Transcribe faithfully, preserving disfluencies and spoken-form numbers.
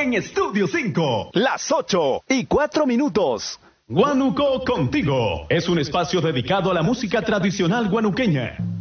en Estudio cinco. Las ocho y cuatro minutos. Guanuco Contigo es un espacio dedicado a la música tradicional guanuqueña.